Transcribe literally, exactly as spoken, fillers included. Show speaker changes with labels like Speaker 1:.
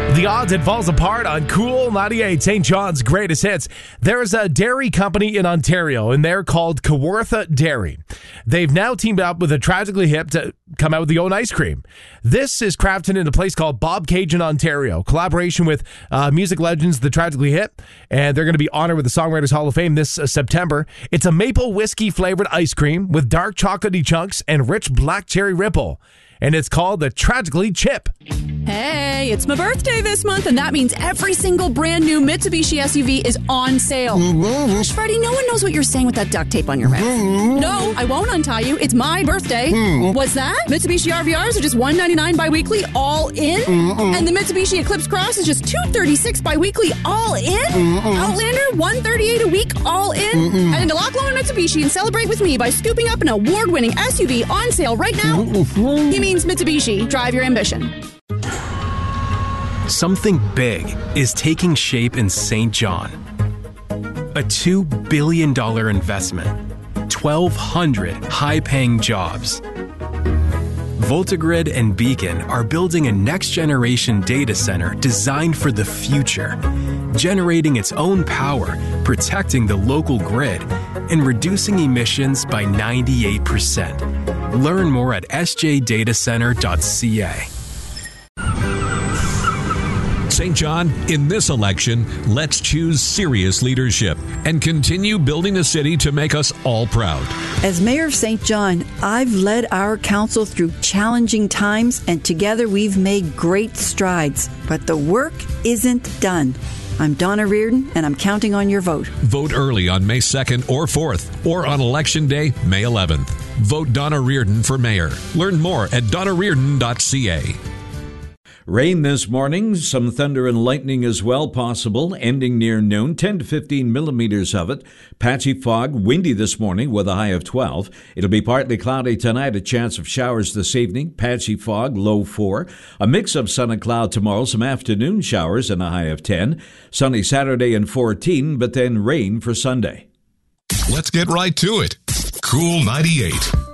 Speaker 1: The odds it falls apart on Cool ninety-eight, Saint John's greatest hits. There's a dairy company in Ontario, and they're called Kawartha Dairy. They've now teamed up with a Tragically Hip to come out with their own ice cream. This is crafted in a place called Bobcaygeon, Ontario. Collaboration with uh, music legends, the Tragically Hip, and they're going to be honored with the Songwriters Hall of Fame this uh, September. It's a maple whiskey flavored ice cream with dark chocolatey chunks and rich black cherry ripple. And it's called the Tragically Chip.
Speaker 2: Hey, it's my birthday this month, and that means every single brand new Mitsubishi S U V is on sale.
Speaker 3: Mm-hmm.
Speaker 2: Freddie, no one knows what you're saying with that duct tape on your mouth.
Speaker 3: Mm-hmm.
Speaker 2: No, I won't untie you. It's my birthday.
Speaker 3: Mm-hmm.
Speaker 2: What's that? Mitsubishi R V Rs are just one hundred ninety-nine bi-weekly, all in?
Speaker 3: Mm-hmm.
Speaker 2: And the Mitsubishi Eclipse Cross is just two hundred thirty-six bi-weekly, all in?
Speaker 3: Mm-hmm.
Speaker 2: Outlander, one hundred thirty-eight a week, all in?
Speaker 3: Mm-hmm.
Speaker 2: And into Loch Lomond Mitsubishi and celebrate with me by scooping up an award-winning S U V on sale right now.
Speaker 3: Mm-hmm.
Speaker 2: He means Mitsubishi. Drive your ambition.
Speaker 4: Something big is taking shape in Saint John. A two billion dollars investment, twelve hundred high-paying jobs. Voltagrid and Beacon are building a next-generation data center designed for the future, generating its own power, protecting the local grid, and reducing emissions by ninety-eight percent. Learn more at s j data center dot c a.
Speaker 5: Saint John, in this election, let's choose serious leadership and continue building a city to make us all proud.
Speaker 6: As Mayor of Saint John, I've led our council through challenging times, and together we've made great strides. But the work isn't done. I'm Donna Reardon, and I'm counting on your vote.
Speaker 5: Vote early on May second or fourth, or on Election Day, May eleventh. Vote Donna Reardon for mayor. Learn more at donna reardon dot c a.
Speaker 7: Rain this morning, some thunder and lightning as well possible, ending near noon, ten to fifteen millimeters of it. Patchy fog, windy this morning with a high of twelve. It'll be partly cloudy tonight, a chance of showers this evening. Patchy fog, low four. A mix of sun and cloud tomorrow, some afternoon showers and a high of ten. Sunny Saturday and fourteen, but then rain for Sunday.
Speaker 8: Let's get right to it. Cool ninety-eight.